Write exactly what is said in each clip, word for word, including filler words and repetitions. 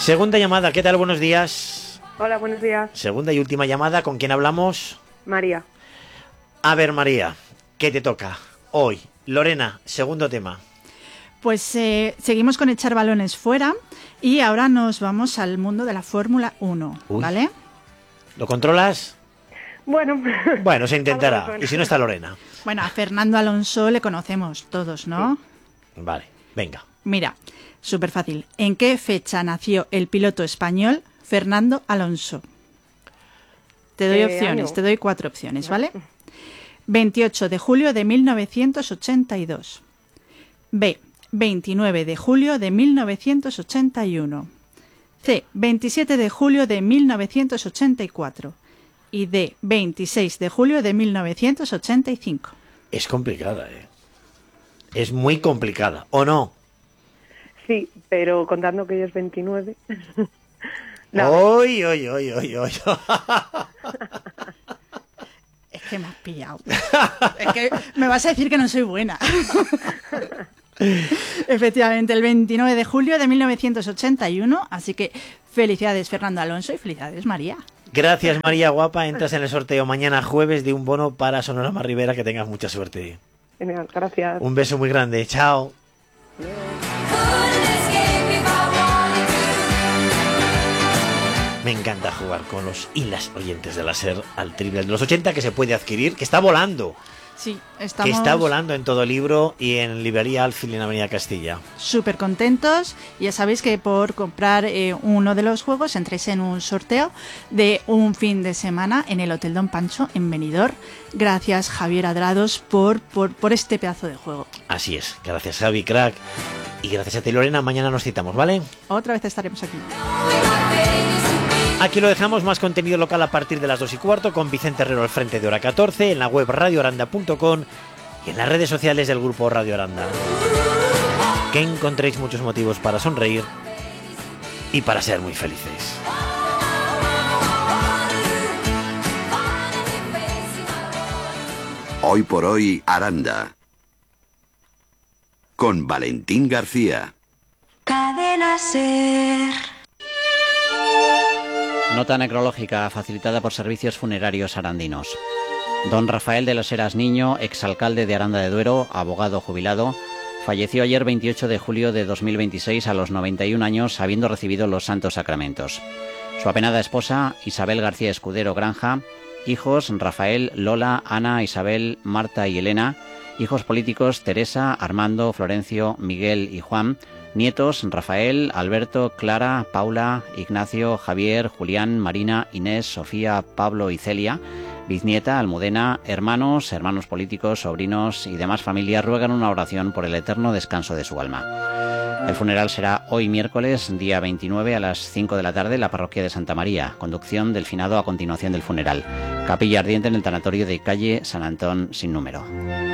Segunda llamada, ¿qué tal? Buenos días. Hola, buenos días. Segunda y última llamada, ¿con quién hablamos? María. A ver, María, ¿qué te toca hoy? Lorena, segundo tema. Pues eh, seguimos con echar balones fuera y ahora nos vamos al mundo de la Fórmula uno, Uy. ¿vale? ¿Lo controlas? Bueno. Bueno, se intentará. Algo me suena. Y si no está Lorena. Bueno, a Fernando Alonso le conocemos todos, ¿no? Sí. Vale, venga. Mira, súper fácil. ¿En qué fecha nació el piloto español Fernando Alonso? Te doy ¿Qué opciones, año? te doy cuatro opciones, ¿vale? veintiocho de julio de mil novecientos ochenta y dos. B. veintinueve de julio de mil novecientos ochenta y uno. C. veintisiete de julio de mil novecientos ochenta y cuatro. Y D. veintiséis de julio de mil novecientos ochenta y cinco. Es complicada, ¿eh? Es muy complicada, ¿o no? Sí, pero contando que ella es veintinueve. No. ¡Oy, oy, oy, oy, oy! Es que me has pillado. Es que me vas a decir que no soy buena. Efectivamente, el veintinueve de julio de mil novecientos ochenta y uno. Así que felicidades, Fernando Alonso, y felicidades, María. Gracias, María guapa. Entras en el sorteo mañana jueves de un bono para Sonorama Rivera. Que tengas mucha suerte. Genial, gracias. Un beso muy grande. Chao. Me encanta jugar con los y las oyentes de la SER al Trivial de los ochenta, que se puede adquirir, que está volando. Sí, estamos Que está volando en todo libro y en librería Alfil en Avenida Castilla. súper contentos. Ya sabéis que por comprar eh, uno de los juegos entréis en un sorteo de un fin de semana en el Hotel Don Pancho en Benidorm. Gracias, Javier Adrados, por, por, por este pedazo de juego. Así es. Gracias, Javi, crack. Y gracias a ti, Lorena. Mañana nos citamos, ¿vale? Otra vez estaremos aquí. Aquí lo dejamos, más contenido local a partir de las dos y cuarto con Vicente Herrero al frente de Hora catorce, en la web radio aranda punto com y en las redes sociales del grupo Radio Aranda. Que encontréis muchos motivos para sonreír y para ser muy felices. Hoy por hoy, Aranda. Con Valentín García. Cadena Ser. Nota necrológica facilitada por Servicios Funerarios Arandinos. Don Rafael de los Heras Niño, exalcalde de Aranda de Duero, abogado jubilado, falleció ayer veintiocho de julio de dos mil veintiséis a los noventa y un años, habiendo recibido los santos sacramentos. Su apenada esposa, Isabel García Escudero Granja, hijos Rafael, Lola, Ana, Isabel, Marta y Elena, hijos políticos Teresa, Armando, Florencio, Miguel y Juan, nietos Rafael, Alberto, Clara, Paula, Ignacio, Javier, Julián, Marina, Inés, Sofía, Pablo y Celia, bisnieta Almudena, hermanos, hermanos políticos, sobrinos y demás familias ruegan una oración por el eterno descanso de su alma. El funeral será hoy miércoles, día veintinueve, a las cinco de la tarde, en la parroquia de Santa María. Conducción del finado a continuación del funeral. Capilla ardiente en el tanatorio de calle San Antón sin número.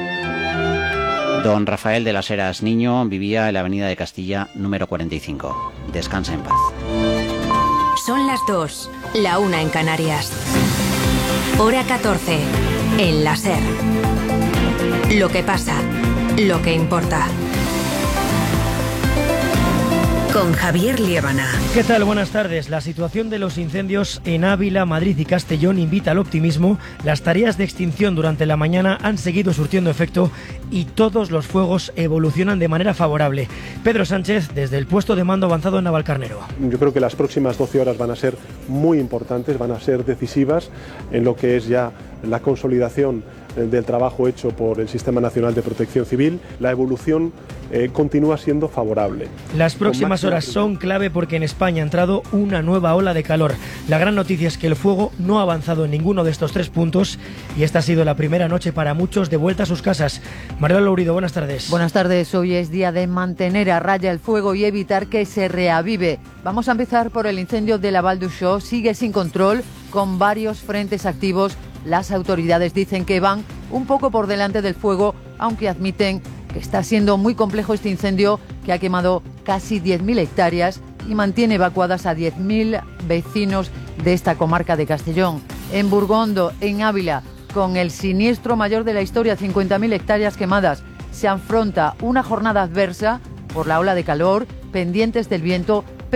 Don Rafael de las Heras Niño vivía en la avenida de Castilla número cuarenta y cinco. Descansa en paz. Son las dos, la una en Canarias. Hora catorce, en la Ser. Lo que pasa, lo que importa. Con Javier Liébana. ¿Qué tal? Buenas tardes. La situación de los incendios en Ávila, Madrid y Castellón invita al optimismo. Las tareas de extinción durante la mañana han seguido surtiendo efecto y todos los fuegos evolucionan de manera favorable. Pedro Sánchez, desde el puesto de mando avanzado en Navalcarnero. Yo creo que las próximas doce horas van a ser muy importantes, van a ser decisivas en lo que es ya la consolidación del trabajo hecho por el Sistema Nacional de Protección Civil. La evolución eh, continúa siendo favorable. Las próximas horas son clave porque en España ha entrado una nueva ola de calor. La gran noticia es que el fuego no ha avanzado en ninguno de estos tres puntos y esta ha sido la primera noche para muchos de vuelta a sus casas. María Lourido, buenas tardes. Buenas tardes. Hoy es día de mantener a raya el fuego y evitar que se reavive. Vamos a empezar por el incendio de la Val d'Uixó. Sigue sin control, con varios frentes activos. Las autoridades dicen que van un poco por delante del fuego, aunque admiten que está siendo muy complejo este incendio que ha quemado casi diez mil hectáreas y mantiene evacuadas a diez mil vecinos de esta comarca de Castellón. En Burgondo, en Ávila, con el siniestro mayor de la historia, cincuenta mil hectáreas quemadas, se afronta una jornada adversa por la ola de calor, pendientes del viento, pero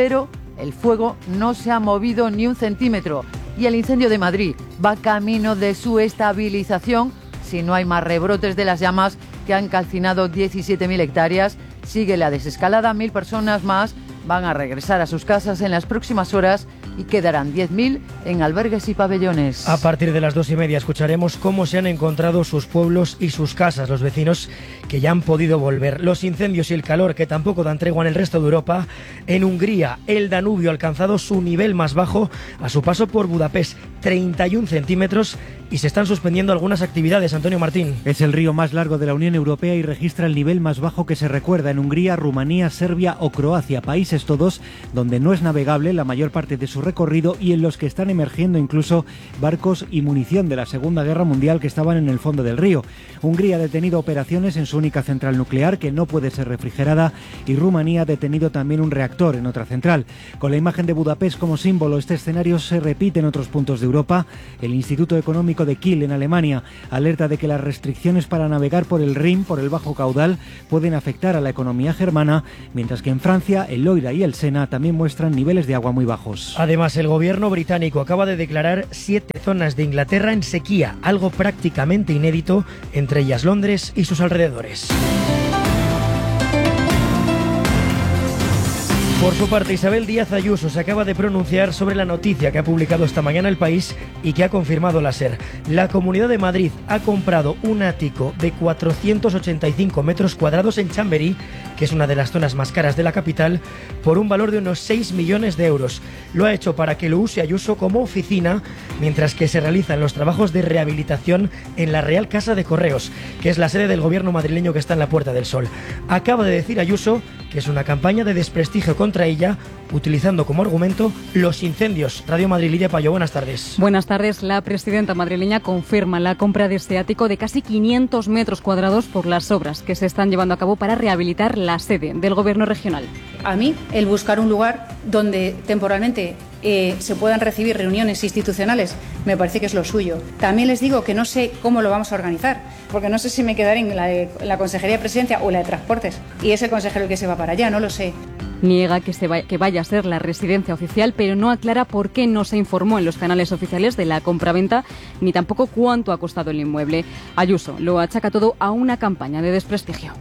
El fuego no se ha movido ni un centímetro y el incendio de Madrid va camino de su estabilización si no hay más rebrotes de las llamas que han calcinado diecisiete mil hectáreas. Sigue la desescalada, mil personas más van a regresar a sus casas en las próximas horas y quedarán diez mil en albergues y pabellones. A partir de las dos y media escucharemos cómo se han encontrado sus pueblos y sus casas, los vecinos que ya han podido volver. Los incendios y el calor que tampoco dan tregua en el resto de Europa. En Hungría, el Danubio ha alcanzado su nivel más bajo a su paso por Budapest, treinta y un centímetros, y se están suspendiendo algunas actividades. Antonio Martín. Es el río más largo de la Unión Europea y registra el nivel más bajo que se recuerda en Hungría, Rumanía, Serbia o Croacia, países todos donde no es navegable la mayor parte de su recorrido y en los que están emergiendo incluso barcos y munición de la Segunda Guerra Mundial que estaban en el fondo del río. Hungría ha detenido operaciones en su única central nuclear que no puede ser refrigerada y Rumanía ha detenido también un reactor en otra central. Con la imagen de Budapest como símbolo, este escenario se repite en otros puntos de Europa. El Instituto Económico de Kiel en Alemania alerta de que las restricciones para navegar por el Rin, por el bajo caudal, pueden afectar a la economía germana, mientras que en Francia el Loira y el Sena también muestran niveles de agua muy bajos. Además, el gobierno británico acaba de declarar siete zonas de Inglaterra en sequía, algo prácticamente inédito, entre ellas Londres y sus alrededores. Por su parte, Isabel Díaz Ayuso se acaba de pronunciar sobre la noticia que ha publicado esta mañana El País y que ha confirmado la SER. La Comunidad de Madrid ha comprado un ático de cuatrocientos ochenta y cinco metros cuadrados en Chamberí, que es una de las zonas más caras de la capital, por un valor de unos seis millones de euros. Lo ha hecho para que lo use Ayuso como oficina, mientras que se realizan los trabajos de rehabilitación en la Real Casa de Correos, que es la sede del gobierno madrileño que está en la Puerta del Sol. Acaba de decir Ayuso que es una campaña de desprestigio contra ella, utilizando como argumento los incendios. Radio Madrid, Lidia Payo, buenas tardes. Buenas tardes. La presidenta madrileña confirma la compra de este ático de casi quinientos metros cuadrados por las obras que se están llevando a cabo para rehabilitar la sede del gobierno regional. A mí, el buscar un lugar donde temporalmente eh, se puedan recibir reuniones institucionales, me parece que es lo suyo. También les digo que no sé cómo lo vamos a organizar, porque no sé si me quedaré en la, de, en la Consejería de Presidencia o la de Transportes, y es el consejero el que se va para allá, no lo sé. Niega que, se vaya, que vaya a ser la residencia oficial, pero no aclara por qué no se informó en los canales oficiales de la compraventa, ni tampoco cuánto ha costado el inmueble. Ayuso lo achaca todo a una campaña de desprestigio.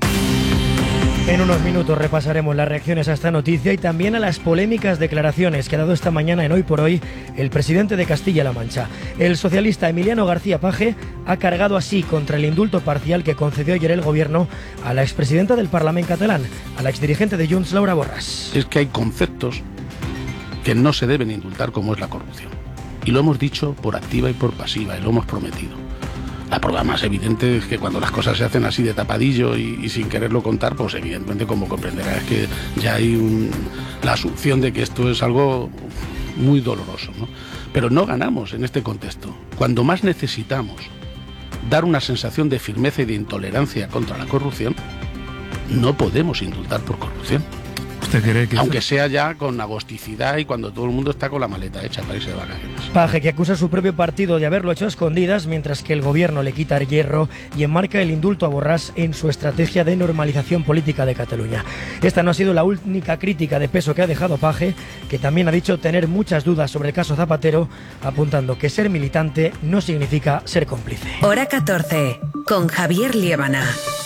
En unos minutos repasaremos las reacciones a esta noticia y también a las polémicas declaraciones que ha dado esta mañana en Hoy por Hoy el presidente de Castilla-La Mancha. El socialista Emiliano García Paje ha cargado así contra el indulto parcial que concedió ayer el gobierno a la expresidenta del Parlamento catalán, a la exdirigente de Junts, Laura Borràs. Es que hay conceptos que no se deben indultar, como es la corrupción. Y lo hemos dicho por activa y por pasiva, y lo hemos prometido. La prueba más evidente es que cuando las cosas se hacen así de tapadillo y, y sin quererlo contar, pues evidentemente, como comprenderá, es que ya hay un, la asunción de que esto es algo muy doloroso, ¿no? Pero no ganamos en este contexto. Cuando más necesitamos dar una sensación de firmeza y de intolerancia contra la corrupción, no podemos indultar por corrupción. ¿Usted cree que aunque esto... sea ya con agosticidad y cuando todo el mundo está con la maleta hecha para irse de vacaciones? Paje, que acusa a su propio partido de haberlo hecho a escondidas, mientras que el gobierno le quita el hierro y enmarca el indulto a Borràs en su estrategia de normalización política de Cataluña. Esta no ha sido la única crítica de peso que ha dejado Paje, que también ha dicho tener muchas dudas sobre el caso Zapatero, apuntando que ser militante no significa ser cómplice. Hora catorce, con Javier Liébana.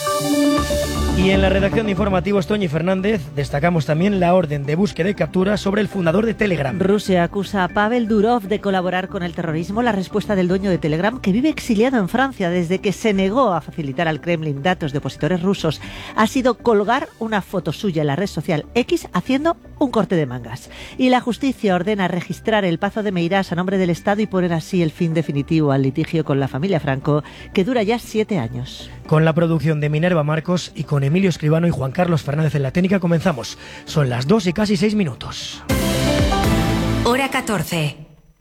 Y en la redacción de informativos, Toñi Fernández, destacamos también la orden de búsqueda y captura sobre el fundador de Telegram. Rusia acusa a Pavel Durov de colaborar con el terrorismo. La respuesta del dueño de Telegram, que vive exiliado en Francia desde que se negó a facilitar al Kremlin datos de opositores rusos, ha sido colgar una foto suya en la red social X haciendo un corte de mangas. Y la justicia ordena registrar el Pazo de Meirás a nombre del Estado y poner así el fin definitivo al litigio con la familia Franco, que dura ya siete años. Con la producción de Minerva Marcos y con Emilio Escribano y Juan Carlos Fernández en la técnica comenzamos. Son las dos y casi seis minutos. Hora catorce.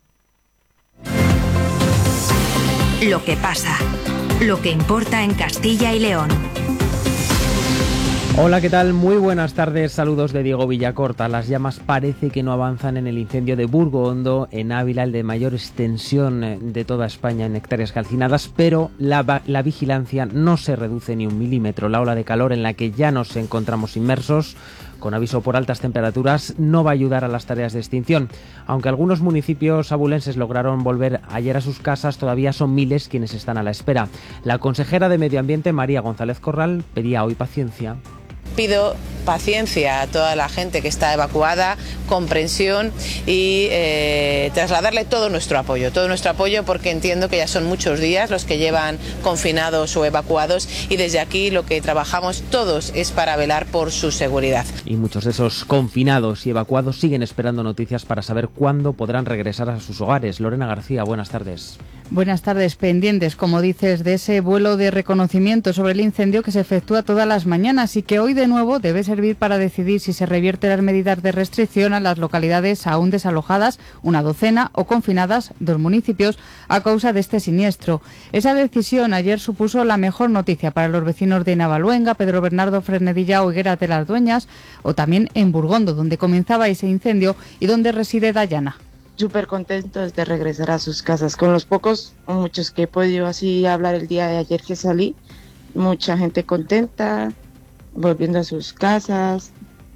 Lo que pasa. Lo que importa en Castilla y León. Hola, ¿qué tal? Muy buenas tardes, saludos de Diego Villacorta. Las llamas parece que no avanzan en el incendio de Burgo Hondo, en Ávila, el de mayor extensión de toda España en hectáreas calcinadas, pero la, la vigilancia no se reduce ni un milímetro. La ola de calor en la que ya nos encontramos inmersos con aviso por altas temperaturas, no va a ayudar a las tareas de extinción. Aunque algunos municipios abulenses lograron volver ayer a sus casas, todavía son miles quienes están a la espera. La consejera de Medio Ambiente, María González Corral, pedía hoy paciencia. Pido paciencia a toda la gente que está evacuada, comprensión y eh, trasladarle todo nuestro apoyo, todo nuestro apoyo porque entiendo que ya son muchos días los que llevan confinados o evacuados y desde aquí lo que trabajamos todos es para velar por su seguridad. Y muchos de esos confinados y evacuados siguen esperando noticias para saber cuándo podrán regresar a sus hogares. Lorena García, buenas tardes. Buenas tardes, pendientes, como dices, de ese vuelo de reconocimiento sobre el incendio que se efectúa todas las mañanas y que hoy de nuevo debe servir para decidir si se revierte las medidas de restricción a las localidades aún desalojadas, una docena, o confinadas, dos municipios, a causa de este siniestro. Esa decisión ayer supuso la mejor noticia para los vecinos de Navaluenga, Pedro Bernardo, Fresnedilla o Higuera de las Dueñas, o también en Burgondo, donde comenzaba ese incendio y donde reside Dayana. Súper contentos de regresar a sus casas. Con los pocos o muchos que he podido así hablar el día de ayer que salí, mucha gente contenta, volviendo a sus casas,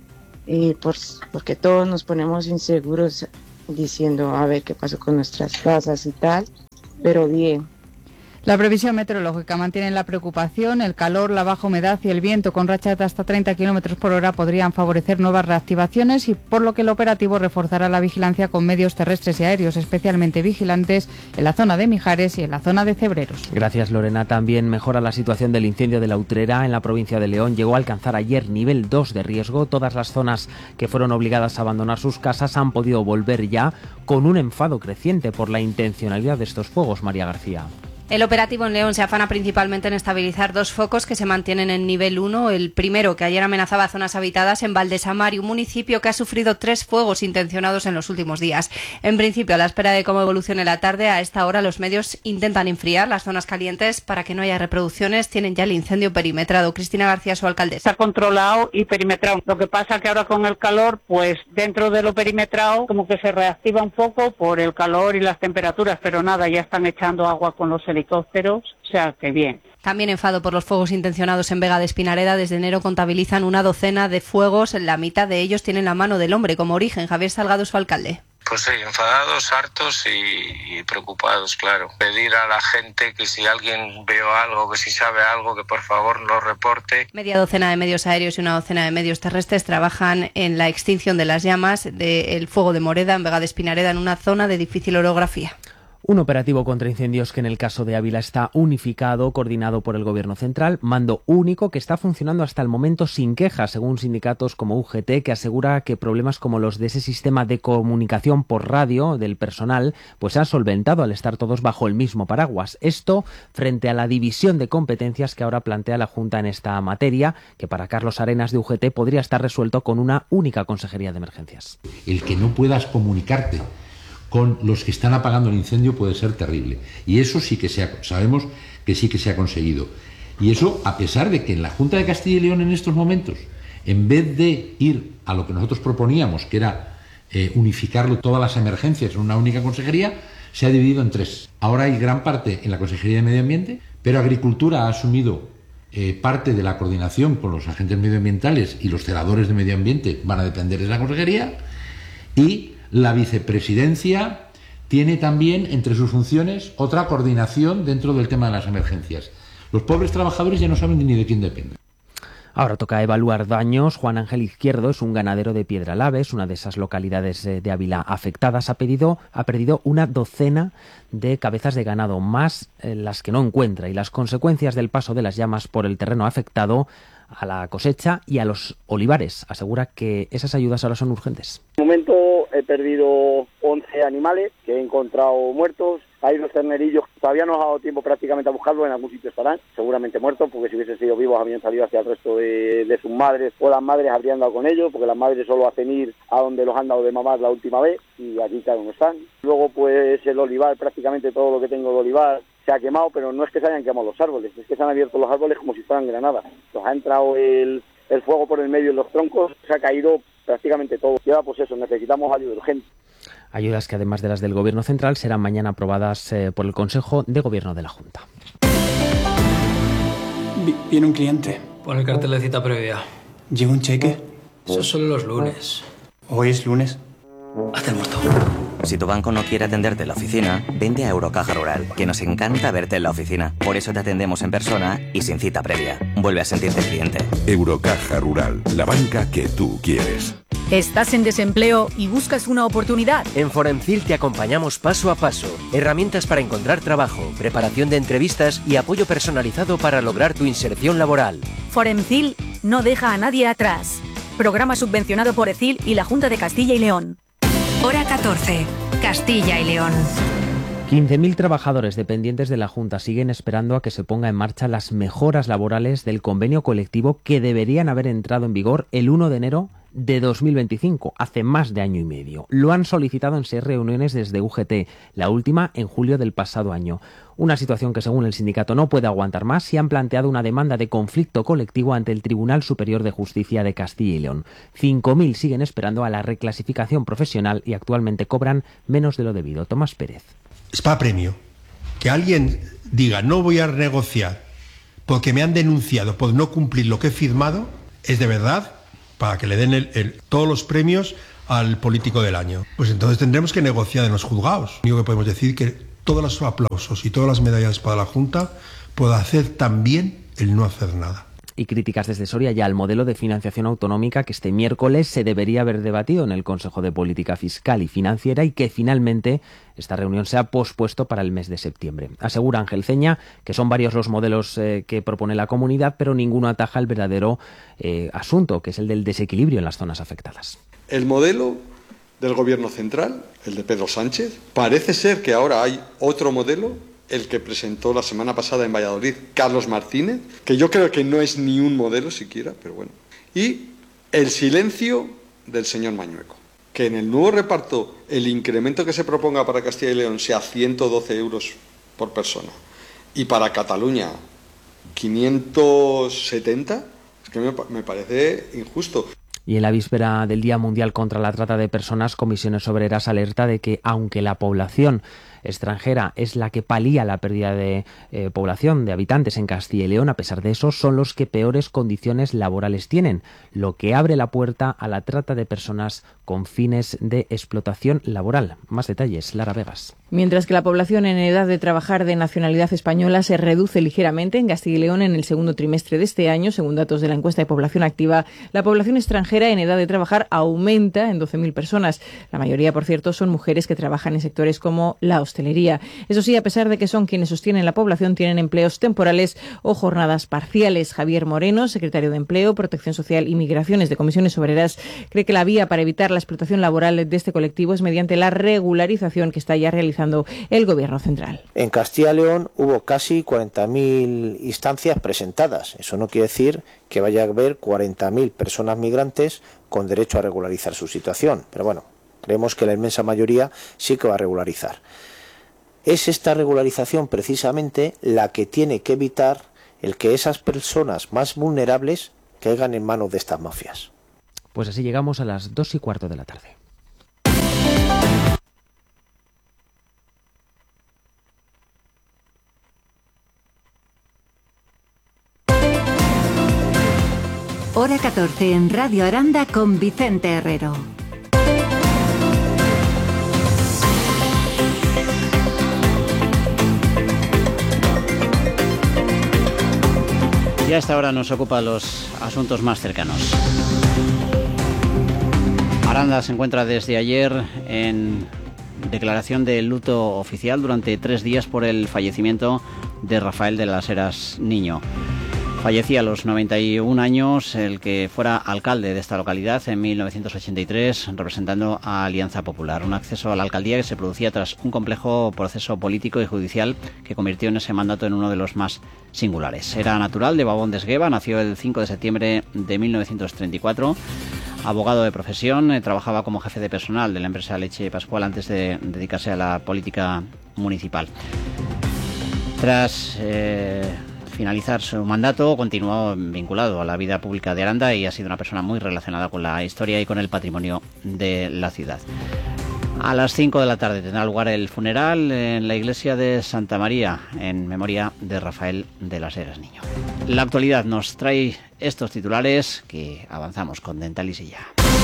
y por, porque todos nos ponemos inseguros diciendo a ver qué pasó con nuestras casas y tal, pero bien. La previsión meteorológica mantiene la preocupación. El calor, la baja humedad y el viento con rachas de hasta treinta kilómetros por hora podrían favorecer nuevas reactivaciones y por lo que el operativo reforzará la vigilancia con medios terrestres y aéreos, especialmente vigilantes en la zona de Mijares y en la zona de Cebreros. Gracias, Lorena. También mejora la situación del incendio de la Utrera en la provincia de León. Llegó a alcanzar ayer nivel dos de riesgo. Todas las zonas que fueron obligadas a abandonar sus casas han podido volver ya, con un enfado creciente por la intencionalidad de estos fuegos. María García. El operativo en León se afana principalmente en estabilizar dos focos que se mantienen en nivel uno. El primero, que ayer amenazaba zonas habitadas en Valdesamar, un municipio que ha sufrido tres fuegos intencionados en los últimos días. En principio, a la espera de cómo evolucione la tarde, a esta hora los medios intentan enfriar las zonas calientes para que no haya reproducciones. Tienen ya el incendio perimetrado. Cristina García, su alcaldesa. Está controlado y perimetrado. Lo que pasa que ahora con el calor, pues dentro de lo perimetrado, como que se reactiva un poco por el calor y las temperaturas, pero nada, ya están echando agua con los helicópteros, o sea que bien. También enfado por los fuegos intencionados en Vega de Espinareda. Desde enero contabilizan una docena de fuegos. La mitad de ellos tienen la mano del hombre como origen. Javier Salgado, su alcalde. Pues sí, enfadados, hartos y, y preocupados, claro. Pedir a la gente que si alguien ve algo, que si sabe algo, que por favor lo reporte. Media docena de medios aéreos y una docena de medios terrestres trabajan en la extinción de las llamas del fuego de Moreda en Vega de Espinareda, en una zona de difícil orografía. Un operativo contra incendios que en el caso de Ávila está unificado, coordinado por el Gobierno Central, mando único que está funcionando hasta el momento sin quejas, según sindicatos como U G T, que asegura que problemas como los de ese sistema de comunicación por radio del personal pues se han solventado al estar todos bajo el mismo paraguas. Esto frente a la división de competencias que ahora plantea la Junta en esta materia, que para Carlos Arenas de U G T podría estar resuelto con una única consejería de emergencias. El que no puedas comunicarte con los que están apagando el incendio puede ser terrible. Y eso sí que se ha, sabemos que sí que se ha conseguido. Y eso a pesar de que en la Junta de Castilla y León en estos momentos, en vez de ir a lo que nosotros proponíamos, que era eh, unificarlo todas las emergencias en una única consejería, se ha dividido en tres. Ahora hay gran parte en la Consejería de Medio Ambiente, pero Agricultura ha asumido eh, parte de la coordinación con los agentes medioambientales y los celadores de medio ambiente van a depender de la consejería, y la vicepresidencia tiene también entre sus funciones otra coordinación dentro del tema de las emergencias. Los pobres trabajadores ya no saben ni de quién dependen. Ahora toca evaluar daños. Juan Ángel Izquierdo es un ganadero de Piedralaves, una de esas localidades de Ávila afectadas. Ha, pedido, ha perdido una docena de cabezas de ganado, más eh, las que no encuentra, y las consecuencias del paso de las llamas por el terreno afectado a la cosecha y a los olivares. Asegura que esas ayudas ahora son urgentes. De momento he perdido once animales que he encontrado muertos. Hay dos ternerillos, todavía no nos ha dado tiempo prácticamente a buscarlos, en algún sitio estarán, seguramente muertos, porque si hubiesen sido vivos habrían salido hacia el resto de, de sus madres, o las madres habrían dado con ellos, porque las madres solo hacen ir a donde los han dado de mamás la última vez, y aquí claro no están. Luego pues el olivar, prácticamente todo lo que tengo de olivar se ha quemado, pero no es que se hayan quemado los árboles, es que se han abierto los árboles como si fueran granadas. Nos ha entrado el, el fuego por el medio de los troncos, se ha caído prácticamente todo. Ya pues eso, necesitamos ayuda urgente. Ayudas que además de las del Gobierno Central serán mañana aprobadas eh, por el Consejo de Gobierno de la Junta. Viene un cliente. Pon el cartel de cita previa. ¿Lleva un cheque? Eso es solo los lunes. Hoy es lunes. Haz el muerto. Si tu banco no quiere atenderte en la oficina, vente a Eurocaja Rural, que nos encanta verte en la oficina. Por eso te atendemos en persona y sin cita previa. Vuelve a sentirte cliente. Eurocaja Rural, la banca que tú quieres. ¿Estás en desempleo y buscas una oportunidad? En Foremcil te acompañamos paso a paso. Herramientas para encontrar trabajo, preparación de entrevistas y apoyo personalizado para lograr tu inserción laboral. Foremcil no deja a nadie atrás. Programa subvencionado por E C I L y la Junta de Castilla y León. Hora catorce. Castilla y León. quince mil trabajadores dependientes de la Junta siguen esperando a que se ponga en marcha las mejoras laborales del convenio colectivo que deberían haber entrado en vigor el uno de enero de dos mil veinticinco, hace más de año y medio. Lo han solicitado en seis reuniones desde U G T, la última en julio del pasado año. Una situación que, según el sindicato, no puede aguantar más y han planteado una demanda de conflicto colectivo ante el Tribunal Superior de Justicia de Castilla y León. cinco mil siguen esperando a la reclasificación profesional y actualmente cobran menos de lo debido. Tomás Pérez. Es para premio. Que alguien diga no voy a negociar porque me han denunciado por no cumplir lo que he firmado, es de verdad para que le den el, el, todos los premios al político del año. Pues entonces tendremos que negociar en los juzgados. Lo único que podemos decir es que todos los aplausos y todas las medallas para la Junta puede hacer también el no hacer nada. Y críticas desde Soria ya al modelo de financiación autonómica que este miércoles se debería haber debatido en el Consejo de Política Fiscal y Financiera y que finalmente esta reunión se ha pospuesto para el mes de septiembre. Asegura Ángel Ceña que son varios los modelos eh, que propone la comunidad, pero ninguno ataja el verdadero eh, asunto, que es el del desequilibrio en las zonas afectadas. El modelo del Gobierno central, el de Pedro Sánchez, parece ser que ahora hay otro modelo, el que presentó la semana pasada en Valladolid Carlos Martínez, que yo creo que no es ni un modelo siquiera, pero bueno. Y el silencio del señor Mañueco, que en el nuevo reparto el incremento que se proponga para Castilla y León sea ciento doce euros por persona y para Cataluña quinientos setenta, es que me, me parece injusto. Y en la víspera del Día Mundial contra la Trata de Personas, Comisiones Obreras alerta de que, aunque la población extranjera es la que palía la pérdida de eh, población, de habitantes en Castilla y León, a pesar de eso, son los que peores condiciones laborales tienen, lo que abre la puerta a la trata de personas con fines de explotación laboral. Más detalles, Lara Vegas. Mientras que la población en edad de trabajar de nacionalidad española se reduce ligeramente en Castilla y León en el segundo trimestre de este año, según datos de la encuesta de población activa, la población extranjera en edad de trabajar aumenta en doce mil personas. La mayoría, por cierto, son mujeres que trabajan en sectores como la hostelería. Eso sí, a pesar de que son quienes sostienen la población, tienen empleos temporales o jornadas parciales. Javier Moreno, secretario de Empleo, Protección Social y Migraciones de Comisiones Obreras, cree que la vía para evitar la explotación laboral de este colectivo es mediante la regularización que está ya realizando el Gobierno central. En Castilla y León hubo casi cuarenta mil instancias presentadas. Eso no quiere decir que vaya a haber cuarenta mil personas migrantes con derecho a regularizar su situación. Pero bueno, creemos que la inmensa mayoría sí que va a regularizar. Es esta regularización precisamente la que tiene que evitar el que esas personas más vulnerables caigan en manos de estas mafias. Pues así llegamos a las dos y cuarto de la tarde. Hora catorce en Radio Aranda con Vicente Herrero. Y a esta hora nos ocupa los asuntos más cercanos. Aranda se encuentra desde ayer en declaración de luto oficial durante tres días por el fallecimiento de Rafael de las Heras Niño. Fallecía a los noventa y un años el que fuera alcalde de esta localidad en mil novecientos ochenta y tres, representando a Alianza Popular. Un acceso a la alcaldía que se producía tras un complejo proceso político y judicial que convirtió en ese mandato en uno de los más singulares. Era natural de Babón de Esgueva, nació el cinco de septiembre de mil novecientos treinta y cuatro. Abogado de profesión, eh, trabajaba como jefe de personal de la empresa Leche Pascual antes de dedicarse a la política municipal. Tras eh, finalizar su mandato, continuó vinculado a la vida pública de Aranda y ha sido una persona muy relacionada con la historia y con el patrimonio de la ciudad. A las cinco de la tarde tendrá lugar el funeral en la iglesia de Santa María, en memoria de Rafael de las Heras Niño. La actualidad nos trae estos titulares que avanzamos con Dental y Silla.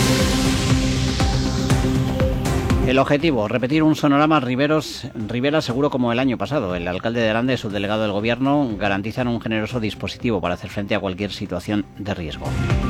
El objetivo, repetir un Sonorama Riveros, Rivera seguro como el año pasado. El alcalde de Aranda y su delegado del gobierno garantizan un generoso dispositivo para hacer frente a cualquier situación de riesgo.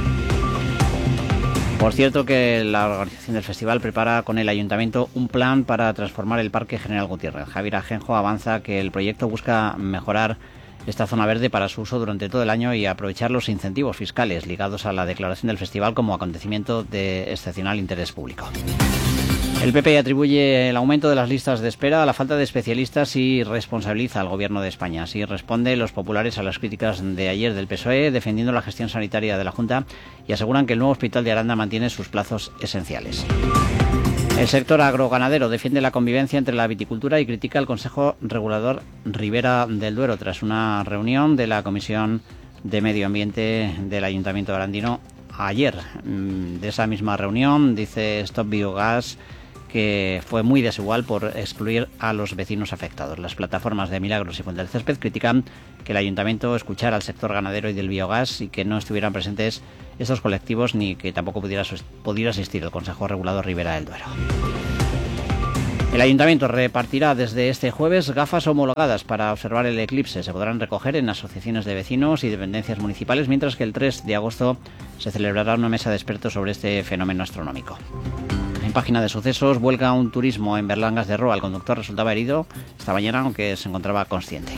Por cierto que la organización del festival prepara con el ayuntamiento un plan para transformar el Parque General Gutiérrez. Javier Ajenjo avanza que el proyecto busca mejorar esta zona verde para su uso durante todo el año y aprovechar los incentivos fiscales ligados a la declaración del festival como acontecimiento de excepcional interés público. El P P atribuye el aumento de las listas de espera a la falta de especialistas y responsabiliza al Gobierno de España. Así responde los populares a las críticas de ayer del P S O E, defendiendo la gestión sanitaria de la Junta, y aseguran que el nuevo hospital de Aranda mantiene sus plazos esenciales. El sector agroganadero defiende la convivencia entre la viticultura y critica el Consejo Regulador Ribera del Duero tras una reunión de la Comisión de Medio Ambiente del Ayuntamiento de Arandino ayer. De esa misma reunión dice Stop Biogas que fue muy desigual por excluir a los vecinos afectados. Las plataformas de Milagros y Fuente del Césped critican que el ayuntamiento escuchara al sector ganadero y del biogás y que no estuvieran presentes estos colectivos ni que tampoco pudiera, pudiera asistir el Consejo Regulador Ribera del Duero. El ayuntamiento repartirá desde este jueves gafas homologadas para observar el eclipse. Se podrán recoger en asociaciones de vecinos y dependencias municipales, mientras que el tres de agosto se celebrará una mesa de expertos sobre este fenómeno astronómico. En página de sucesos, vuelca un turismo en Berlangas de Roa. El conductor resultaba herido esta mañana, aunque se encontraba consciente.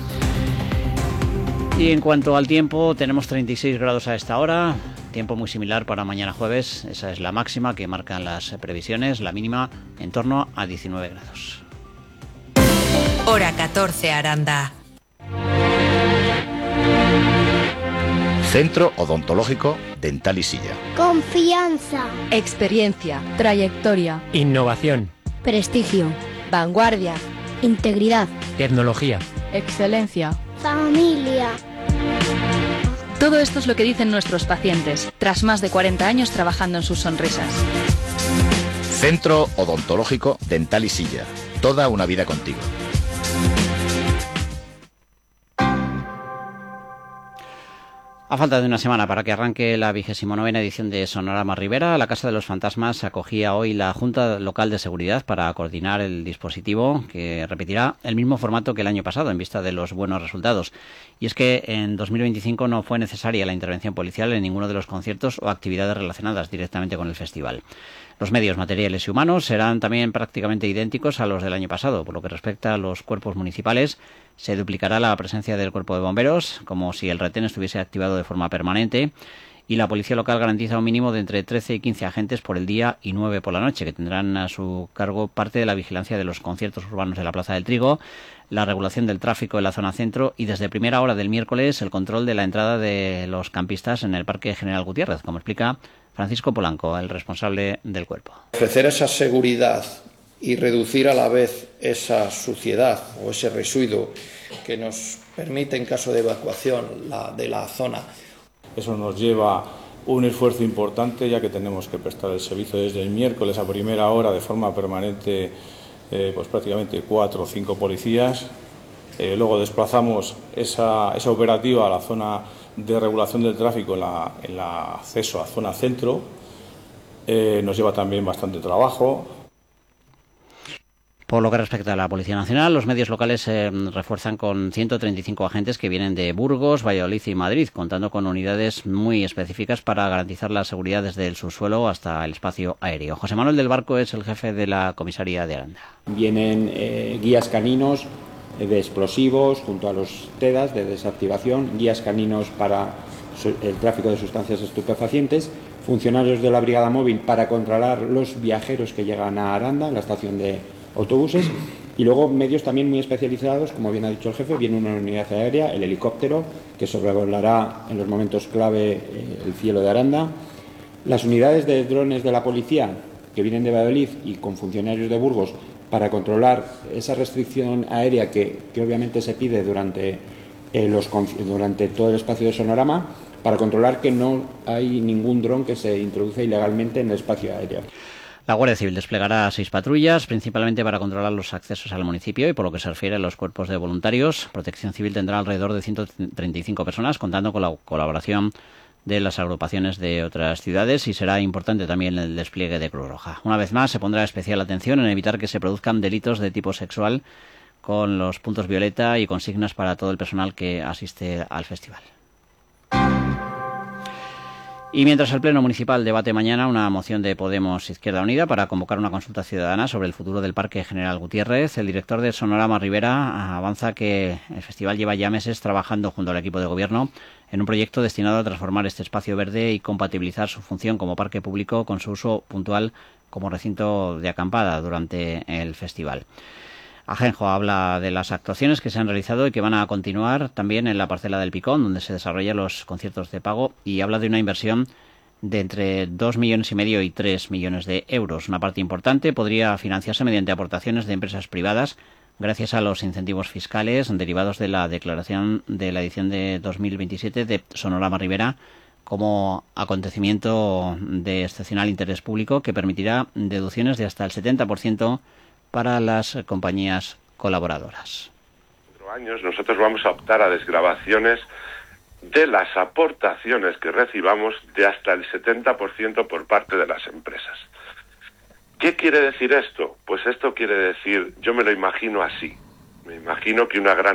Y en cuanto al tiempo, tenemos treinta y seis grados a esta hora. Tiempo muy similar para mañana jueves. Esa es la máxima que marcan las previsiones. La mínima en torno a diecinueve grados. Hora catorce, Aranda. Centro Odontológico Dental y Silla. Confianza. Experiencia. Trayectoria. Innovación. Prestigio. Vanguardia. Integridad. Tecnología. Excelencia. Familia. Todo esto es lo que dicen nuestros pacientes, tras más de cuarenta años trabajando en sus sonrisas. Centro Odontológico Dental y Silla. Toda una vida contigo. A falta de una semana para que arranque la vigésimo novena edición de Sonorama Rivera, la Casa de los Fantasmas acogía hoy la Junta Local de Seguridad para coordinar el dispositivo, que repetirá el mismo formato que el año pasado en vista de los buenos resultados. Y es que en dos mil veinticinco no fue necesaria la intervención policial en ninguno de los conciertos o actividades relacionadas directamente con el festival. Los medios materiales y humanos serán también prácticamente idénticos a los del año pasado. Por lo que respecta a los cuerpos municipales, se duplicará la presencia del Cuerpo de Bomberos, como si el retén estuviese activado de forma permanente, y la Policía Local garantiza un mínimo de entre trece y quince agentes por el día y nueve por la noche, que tendrán a su cargo parte de la vigilancia de los conciertos urbanos de la Plaza del Trigo, la regulación del tráfico en la zona centro y desde primera hora del miércoles el control de la entrada de los campistas en el Parque General Gutiérrez, como explica Francisco Polanco, el responsable del cuerpo. Ofrecer esa seguridad y reducir a la vez esa suciedad o ese residuo que nos permite en caso de evacuación la, de la zona. Eso nos lleva un esfuerzo importante, ya que tenemos que prestar el servicio desde el miércoles a primera hora de forma permanente, eh, pues prácticamente cuatro o cinco policías. Eh, luego desplazamos esa, esa operativa a la zona de regulación del tráfico en la, en la acceso a zona centro. Eh, nos lleva también bastante trabajo. Por lo que respecta a la Policía Nacional, los medios locales se eh, refuerzan con ciento treinta y cinco agentes que vienen de Burgos, Valladolid y Madrid, contando con unidades muy específicas para garantizar la seguridad desde el subsuelo hasta el espacio aéreo. José Manuel del Barco es el jefe de la comisaría de Aranda. Vienen eh, guías caninos de explosivos junto a los TEDAS de desactivación, guías caninos para el tráfico de sustancias estupefacientes, funcionarios de la brigada móvil para controlar los viajeros que llegan a Aranda, en la estación de autobuses, y luego medios también muy especializados, como bien ha dicho el jefe. Viene una unidad aérea, el helicóptero, que sobrevolará en los momentos clave eh, el cielo de Aranda, las unidades de drones de la policía que vienen de Valladolid y con funcionarios de Burgos para controlar esa restricción aérea que, que obviamente se pide durante, eh, los, durante todo el espacio de Sonorama, para controlar que no hay ningún dron que se introduce ilegalmente en el espacio aéreo. La Guardia Civil desplegará seis patrullas, principalmente para controlar los accesos al municipio, y por lo que se refiere a los cuerpos de voluntarios, Protección Civil tendrá alrededor de ciento treinta y cinco personas, contando con la colaboración de las agrupaciones de otras ciudades, y será importante también el despliegue de Cruz Roja. Una vez más, se pondrá especial atención en evitar que se produzcan delitos de tipo sexual, con los puntos violeta y consignas para todo el personal que asiste al festival. Y mientras el Pleno Municipal debate mañana una moción de Podemos Izquierda Unida para convocar una consulta ciudadana sobre el futuro del Parque General Gutiérrez, el director de Sonorama Ribera avanza que el festival lleva ya meses trabajando junto al equipo de gobierno en un proyecto destinado a transformar este espacio verde y compatibilizar su función como parque público con su uso puntual como recinto de acampada durante el festival. Ajenjo habla de las actuaciones que se han realizado y que van a continuar también en la parcela del Picón, donde se desarrollan los conciertos de pago, y habla de una inversión de entre dos millones y medio y tres millones de euros. Una parte importante podría financiarse mediante aportaciones de empresas privadas, gracias a los incentivos fiscales derivados de la declaración de la edición de dos mil veintisiete de Sonorama Ribera como acontecimiento de excepcional interés público, que permitirá deducciones de hasta el setenta por ciento para las compañías colaboradoras. Años nosotros vamos a optar a desgravaciones de las aportaciones que recibamos de hasta el setenta por ciento por parte de las empresas. ¿Qué quiere decir esto? Pues esto quiere decir, yo me lo imagino así, me imagino que una gran